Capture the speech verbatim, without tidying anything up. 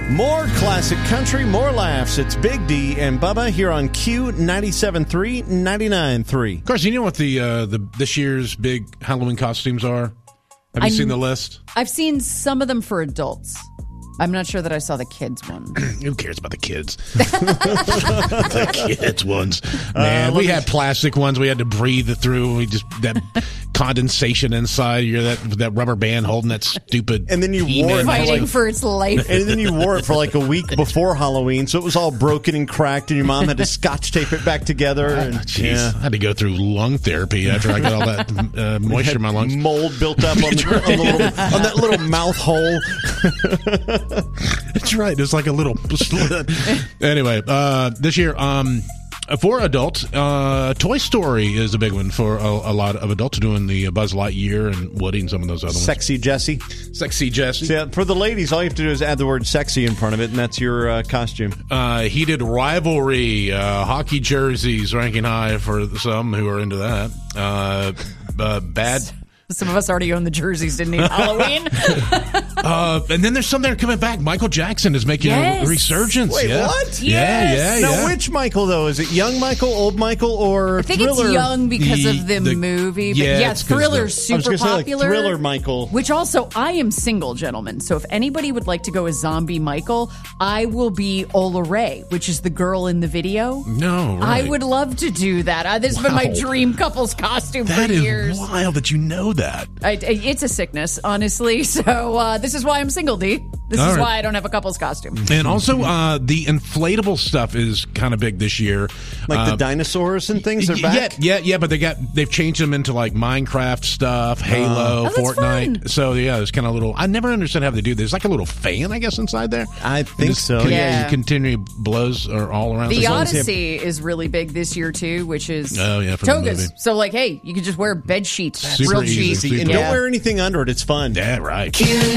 More classic country, more laughs. It's Big D and Bubba here on Q ninety-seven point three, ninety-nine point three. Of course, you know what the uh, the this year's big Halloween costumes are? Have you I, seen the list? I've seen some of them for adults. I'm not sure that I saw the kids one. Who cares about the kids? The kids ones. Man, uh, we had plastic ones we had to breathe through. We just that condensation inside. You're that that rubber band holding that stupid. And then you wore it fighting like, for its life. And then you wore it for like a week before Halloween, so it was all broken and cracked, and your mom had to scotch tape it back together. And oh, yeah. I had to go through lung therapy after I got all that uh, moisture in my lungs. Mold built up on, the, on, the little, on that little mouth hole. That's right. It's like a little. Anyway, uh, this year, um, for adults, uh, Toy Story is a big one for a, a lot of adults, doing the Buzz Lightyear and Woody and some of those other ones. Sexy Jessie. Sexy Jessie. So yeah, for the ladies, all you have to do is add the word sexy in front of it, and that's your uh, costume. Uh, heated rivalry, uh, hockey jerseys ranking high for some who are into that. Uh, uh, bad. Some of us already own the jerseys, didn't need Halloween. uh, and then there's some that are coming back. Michael Jackson is making yes. a resurgence. Wait, yeah. what? Yeah, yes. yeah, yeah. Now, which Michael, though? Is it young Michael, old Michael, or I think Thriller? it's young because The- of the, the- movie. But yeah, yeah, it's 'cause Thriller's the- I was super gonna say, like, popular. Thriller Michael. Which also, I am single, gentlemen. So if anybody would like to go as Zombie Michael, I will be Ola Ray, which is the girl in the video. No, right. I would love to do that. Uh, this has been my Wow. dream couples costume That for is years. wild that you know that. I, it's a sickness, honestly. So uh, this is why I'm single, D. This All is right. why I don't have a couple's costume. And also, uh, the inflatable stuff is kind of big this year. Like uh, the dinosaurs and things are back? Yeah, yeah, yeah, but they got they've changed them into like Minecraft stuff, Halo, Oh, that's Fortnite. fun. So yeah, there's kind of a little. I never understood how they do this. Like a little fan, I guess, inside there. I And think just so. con- Yeah. you continually blows are all around. The this- Odyssey is really big this year too, which is Oh, yeah, from the togas. movie. So like, hey, you can just wear bed sheets, Super real easy. cheap. Super And Yeah. don't wear anything under it. It's fun. Yeah, right.